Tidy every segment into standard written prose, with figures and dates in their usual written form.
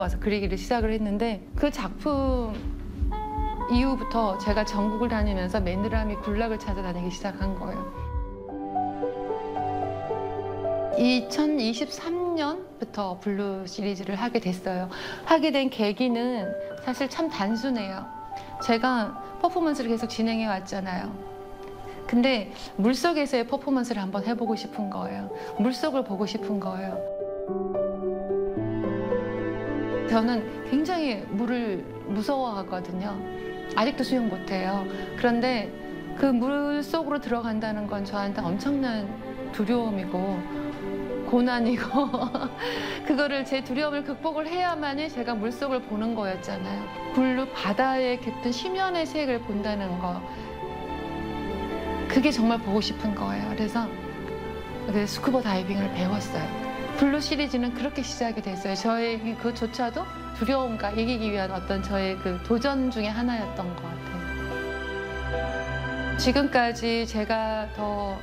와서 그리기를 시작을 했는데 그 작품 이후부터 제가 전국을 다니면서 매느라미 군락을 찾아다니기 시작한 거예요. 2023년부터 블루 시리즈를 하게 됐어요. 하게 된 계기는 사실 참 단순해요. 제가 퍼포먼스를 계속 진행해 왔잖아요. 근데 물속에서의 퍼포먼스를 한번 해보고 싶은 거예요. 물속을 보고 싶은 거예요. 저는 굉장히 물을 무서워하거든요. 아직도 수영 못해요. 그런데 그 물 속으로 들어간다는 건 저한테 엄청난 두려움이고 고난이고 그거를 제 두려움을 극복을 해야만이 제가 물속을 보는 거였잖아요. 블루 바다의 깊은 심연의 색을 본다는 거, 그게 정말 보고 싶은 거예요. 그래서 스쿠버 다이빙을 배웠어요. 블루 시리즈는 그렇게 시작이 됐어요. 저의 그조차도 두려움과 이기기 위한 어떤 저의 그 도전 중에 하나였던 것 같아요. 지금까지 제가 더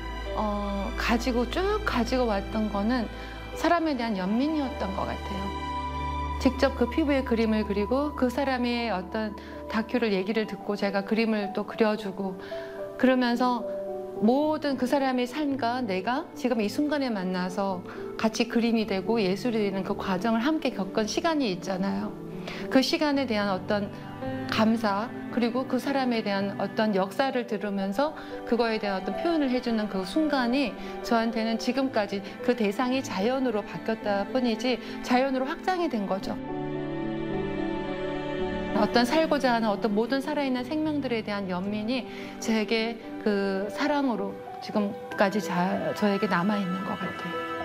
쭉 가지고 왔던 거는 사람에 대한 연민이었던 것 같아요. 직접 그 피부에 그림을 그리고 그 사람의 어떤 다큐를 얘기를 듣고 제가 그림을 또 그려주고 그러면서 모든 그 사람의 삶과 내가 지금 이 순간에 만나서 같이 그림이 되고 예술이 되는 그 과정을 함께 겪은 시간이 있잖아요. 그 시간에 대한 어떤 감사, 그리고 그 사람에 대한 어떤 역사를 들으면서 그거에 대한 어떤 표현을 해주는 그 순간이 저한테는 지금까지 그 대상이 자연으로 바뀌었다 뿐이지 자연으로 확장이 된 거죠. 어떤 살고자 하는 어떤 모든 살아있는 생명들에 대한 연민이 제게 그 사랑으로 지금까지 저에게 남아있는 것 같아요.